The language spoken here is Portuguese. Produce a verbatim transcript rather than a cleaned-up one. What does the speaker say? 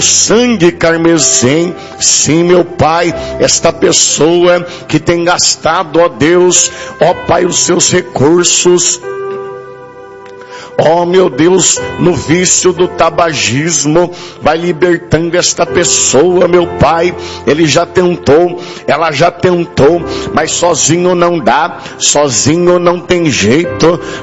sangue carmesim. Sim, meu Pai, esta pessoa que tem gastado, ó Deus, ó Pai, os seus recursos, ó meu Deus, no vício do tabagismo, vai libertando esta pessoa, meu Pai. Ele já tentou, ela já tentou, mas sozinho não dá, sozinho não tem jeito,